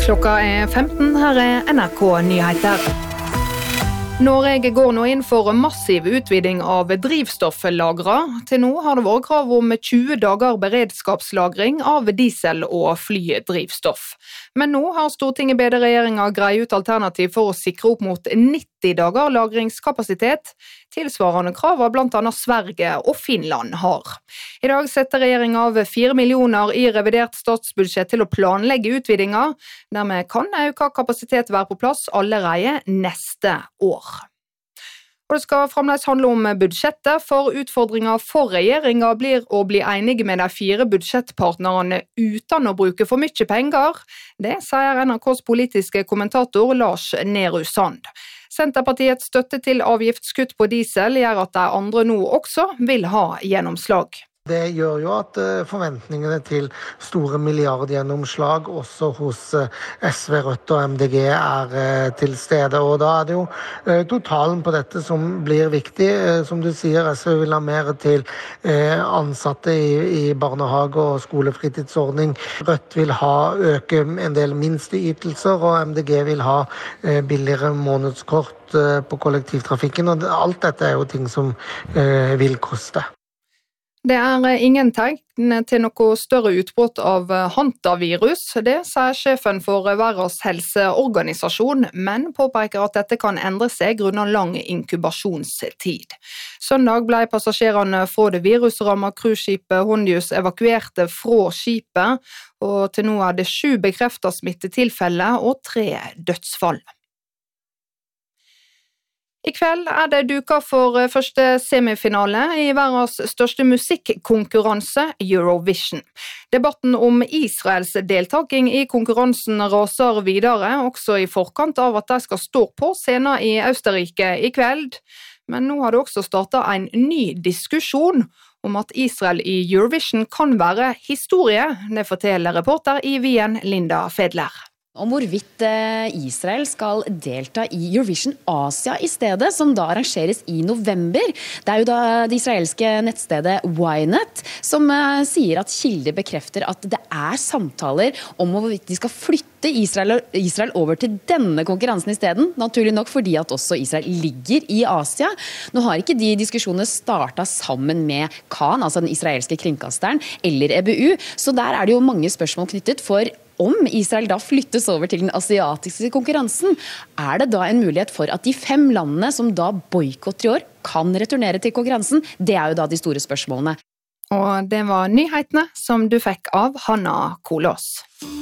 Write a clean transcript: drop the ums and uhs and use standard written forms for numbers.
Klokka 15, her NRK Nyheter. Norge går nå inn for massiv utviding av drivstofflagre. Til nå har det vært krav om 20 dager beredskapslagring av diesel- og flydrivstoff. Men nå har Stortinget bedt regjeringen greie ut alternativ for å sikre opp mot 90 dager lagringskapasitet, tilsvarende krav av blant annet Sverige og Finland har. I dag setter regjeringen av 4 millioner i revidert statsbudsjett til å planlegge utvidinger. Dermed kan økt kapasitet være på plass allerede neste år. Og det skal fremdeles handle om budsjettet, for utfordringen for regjeringen blir å bli enige med de 4 budsjettpartnerne uten å bruke for mye penger. Det sier NRKs politiske kommentator Lars Nehru Sand. Senterpartiets støtte til avgiftskutt på diesel gjør at de andre nå også vil ha gjennomslag. Det gjør jo at forventningene til store milliardgjennomslag også hos SV, Rødt og MDG er til stede. Og da er det jo totalen på dette som blir viktig. Som du sier, SV vil ha mer til ansatte i barnehage og skolefritidsordning. Rødt vil øke en del minsteytelser, og MDG vil ha billigere månedskort på kollektivtrafikken. Og alt dette er jo ting som vil koste. Det er ingen tegn til noe større utbrudd av hantavirus, det sier sjefen for Verdens helseorganisasjon, men påpeker at dette kan endre seg grunnet lang inkubasjonstid. Søndag ble passasjerene fra det virusrammede cruiseskipet Hondius evakuerte fra skipet, og til nå er det 7 bekreftet smittetilfeller og 3 dødsfall. I kveld er det duket for første semifinale i verdens største musikkonkurranse, Eurovision. Debatten om Israels deltaking i konkurransen raser videre, også i forkant av at de skal stå på scenen i Østerrike i kveld. Men nå har det også startet en ny diskusjon om at Israel i Eurovision kan være historie, det forteller reporter i Wien Linda Fedler. Om hvorvidt Israel skal delta i Eurovision Asia i stedet, som da arrangeres i november. Det er jo da det israelske nettstedet Ynet som sier at kilder bekrefter at det er samtaler om hvorvidt de skal flytte Israel over til denne konkurransen i stedet, naturlig nok fordi at også Israel ligger i Asia. Nå har ikke de diskusjonene startet sammen med Kan, altså den israelske kringkasteren, eller EBU, så der er det jo mange spørsmål knyttet for om Israel da flyttes over til den asiatiske konkurransen, er det da en mulighet for at de 5 landene som da boykotter i år kan returnere til konkurransen? Det er jo da de store spørsmålene. Og det var nyhetene som du fikk av Hanna Kolås.